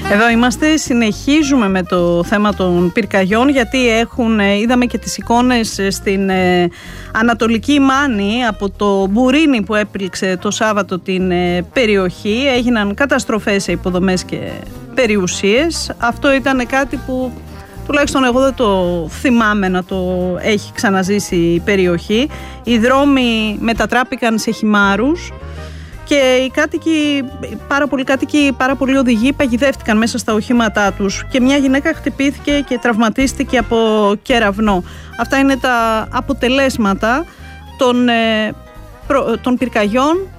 Εδώ είμαστε, συνεχίζουμε με το θέμα των πυρκαγιών, γιατί είδαμε και τις εικόνες στην Ανατολική Μάνη από το μπουρίνι που έπληξε το Σάββατο την περιοχή. Έγιναν καταστροφές σε υποδομές και περιουσίες. Αυτό ήταν κάτι που τουλάχιστον εγώ δεν το θυμάμαι να το έχει ξαναζήσει η περιοχή. Οι δρόμοι μετατράπηκαν σε χυμάρους και οι κάτοικοι, πάρα πολλοί οδηγοί παγιδεύτηκαν μέσα στα οχήματά τους και μια γυναίκα χτυπήθηκε και τραυματίστηκε από κεραυνό. Αυτά είναι τα αποτελέσματα των πυρκαγιών